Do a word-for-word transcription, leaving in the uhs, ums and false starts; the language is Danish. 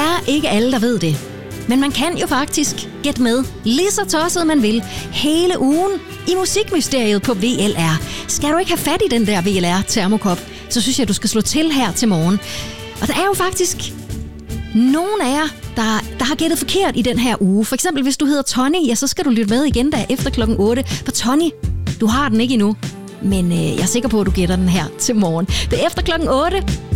er ikke alle, der ved det. Men man kan jo faktisk gætte med, lige så tosset man vil, hele ugen i Musikmysteriet på V L R. Skal du ikke have fat i den der V L R-termokop, så synes jeg, du skal slå til her til morgen. Og der er jo faktisk nogle af jer, der, der har gættet forkert i den her uge. For eksempel, hvis du hedder Tony, ja, så skal du lytte med igen der efter klokken otte. For Tony, du har den ikke endnu, men øh, jeg er sikker på, at du gætter den her til morgen. Det er efter klokken otte.